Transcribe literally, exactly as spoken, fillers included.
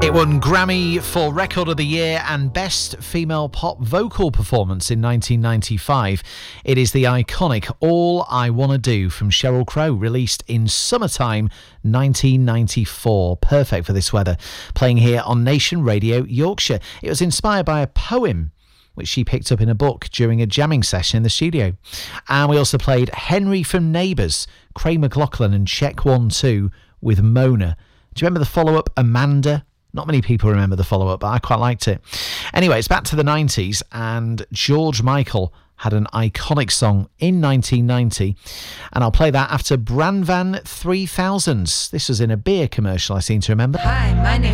It won Grammy for Record of the Year and Best Female Pop Vocal Performance in nineteen ninety-five. It is the iconic All I Wanna Do from Sheryl Crow, released in summertime nineteen ninety-four. Perfect for this weather. Playing here on Nation Radio Yorkshire. It was inspired by a poem which she picked up in a book during a jamming session in the studio. And we also played Henry from Neighbours, Craig McLachlan and Check One Two with Mona. Do you remember the follow-up, Amanda? Not many people remember the follow-up, but I quite liked it. Anyway, it's back to the nineties, and George Michael had an iconic song in nineteen ninety, and I'll play that after Branvan three thousand. This was in a beer commercial, I seem to remember. Hi, my name